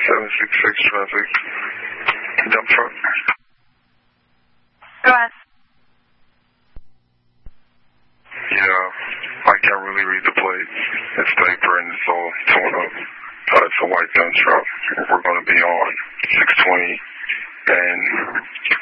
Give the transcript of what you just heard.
766 traffic. Dump truck. Go ahead. Yeah, I can't really read the plates. It's paper and it's all torn up. It's a white dump truck. We're going to be on 620 and